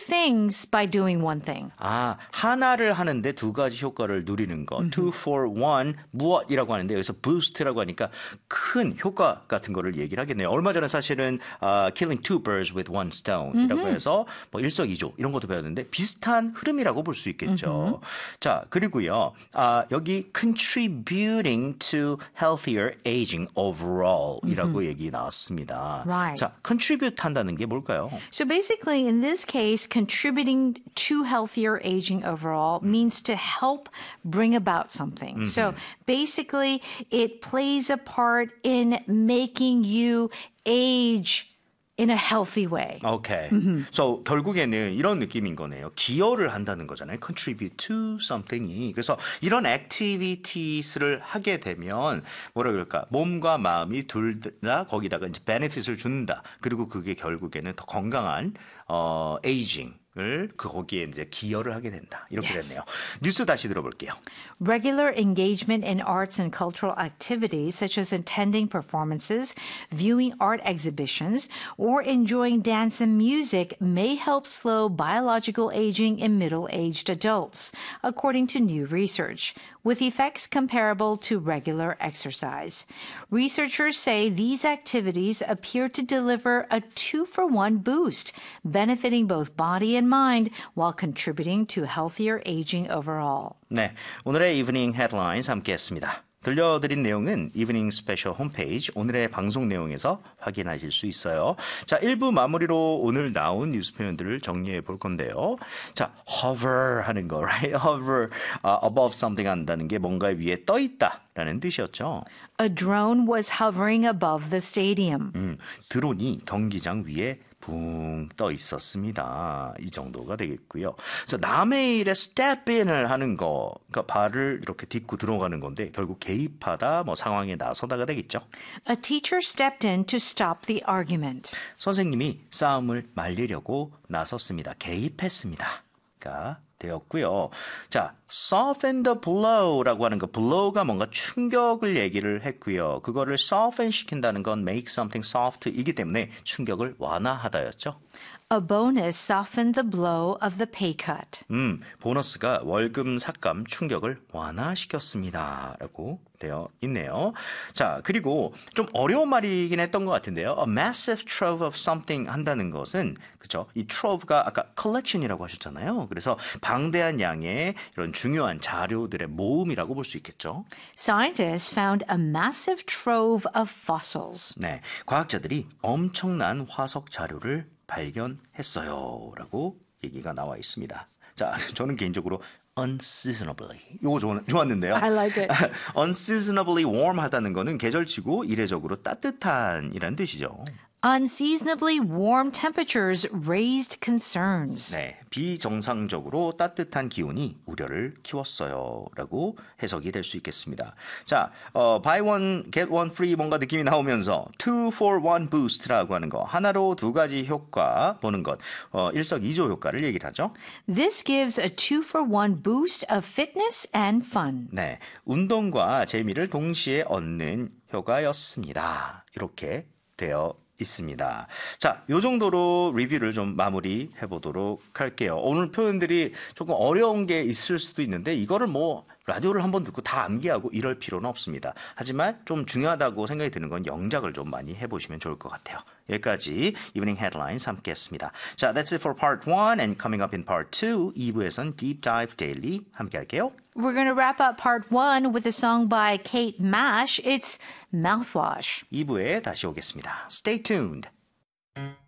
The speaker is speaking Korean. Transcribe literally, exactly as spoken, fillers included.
things by doing one thing. 아, 하나를 하는데 두 가지 효과를 누리는 거. two for one, 무엇이라고 하는데 여기서 boost라고 하니까 큰 효과 같은 거를 얘기를 하겠네요. 얼마 전에 사실은 uh, killing two birds with one stone이라고 해서 뭐 일석이조 이런 것도 배웠는데 비슷한 흐름이라고 볼 수 있겠죠. 자, 그리고요. 아, 여기 contributing to healthier aging overall이라고 얘기 나왔습니다. Right. 자, contribute 한다는 게 뭘까요? So basically, in this case, contributing to healthier aging overall means to help bring about something. Mm-hmm. So basically, it plays a part in making you age in a healthy way. Okay. Mm-hmm. So 결국에는 이런 느낌인 거네요. 기여를 한다는 거잖아요. Contribute to something이. 그래서 이런 activities를 하게 되면 뭐라 그럴까? 몸과 마음이 둘 다 거기다가 이제 benefit을 준다. 그리고 그게 결국에는 더 건강한 어, aging. 을 거기에 이제 기여를 하게 된다. 이렇게 yes. 됐네요. 뉴스 다시 들어볼게요. Regular engagement in arts and cultural activities such as attending performances, viewing art exhibitions, or enjoying dance and music may help slow biological aging in middle-aged adults, according to new research, with effects comparable to regular exercise. Researchers say these activities appear to deliver a two-for-one boost, benefiting both body and mind while contributing to healthier aging overall. 네, 오늘의 이브닝 헤드라인스 함께했습니다. 들려드린 내용은 이브닝 스페셜 홈페이지 오늘의 방송 내용에서 확인하실 수 있어요. 자, 일 부 마무리로 오늘 나온 뉴스 표현들을 정리해 볼 건데요. 자, hover 하는 거, right? hover uh, above something 한다는 게 뭔가 위에 떠 있다라는 뜻이었죠. A drone was hovering above the stadium. 음, 드론이 경기장 위에 붕 떠 있었습니다. 이 정도가 되겠고요. 그래서 남의 일에 step in을 하는 거, 그러니까 발을 이렇게 딛고 들어가는 건데 결국 개입하다, 뭐 상황에 나서다가 되겠죠. A teacher stepped in to stop the argument. 선생님이 싸움을 말리려고 나섰습니다. 개입했습니다. 가 되었고요. 자, soften the blow라고 하는 거, blow가 뭔가 충격을 얘기를 했고요. 그거를 soften 시킨다는 건 make something soft이기 때문에 충격을 완화하다였죠. A bonus softened the blow of the pay cut. 음, 보너스가 월급 삭감 충격을 완화시켰습니다. 라고 되어 있네요. 자, 그리고 좀 어려운 말이긴 했던 것 같은데요. A massive trove of something 한다는 것은, 그죠? 이 trove가 아까 collection이라고 하셨잖아요. 그래서 방대한 양의 이런 중요한 자료들의 모음이라고 볼 수 있겠죠. Scientists found a massive trove of fossils. 네, 과학자들이 엄청난 화석 자료를 발견했어요. 라고 얘기가 나와 있습니다. 자, 저는 개인적으로 unseasonably 이거 좋, 좋았는데요. I like it. unseasonably warm 하다는 거는 계절치고 이례적으로 따뜻한이란 뜻이죠. Unseasonably warm temperatures raised concerns. 네, 비정상적으로 따뜻한 기온이 우려를 키웠어요. 라고 해석이 될 수 있겠습니다. 자, 어, buy one, get one free 뭔가 느낌이 나오면서 two for one boost라고 하는 거, 하나로 두 가지 효과 보는 것, 어, 일석이조 효과를 얘기를 하죠. This gives a two for one boost of fitness and fun. 네, 운동과 재미를 동시에 얻는 효과였습니다. 이렇게 되어 있습니다. 자, 요 정도로 리뷰를 좀 마무리해 보도록 할게요. 오늘 표현들이 조금 어려운 게 있을 수도 있는데 이거를 뭐 라디오를 한번 듣고 다 암기하고 이럴 필요는 없습니다. 하지만 좀 중요하다고 생각이 드는 건 영작을 좀 많이 해보시면 좋을 것 같아요. 여기까지 이브닝 헤드라인스 함께 했습니다. 자, that's it for part one and coming up in part two, 이 부에선 Deep Dive Daily 함께 할게요. We're going to wrap up part one with a song by Kate Mash. It's Mouthwash. 이 부에 다시 오겠습니다. Stay tuned.